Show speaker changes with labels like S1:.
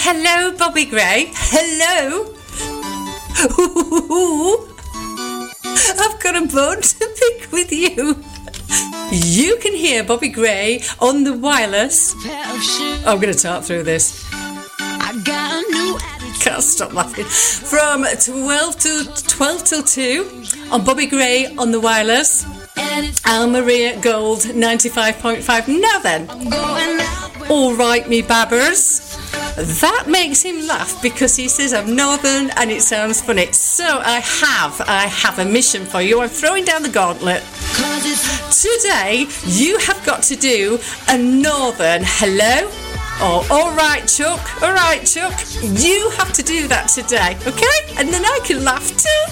S1: hello, Bobby Gray. Hello. I've got a bone to pick with you. You can hear Bobby Gray on the wireless. I'm going to talk through this. Can't stop laughing. From 12 till 2 on Bobby Gray on the wireless. Al Maria Gold 95.5. Now then, all right, me babbers. That makes him laugh because he says I'm northern and it sounds funny. So I have a mission for you. I'm throwing down the gauntlet. Today, you have got to do a northern hello. Oh, all right, Chuck. You have to do that today, okay? And then I can laugh too.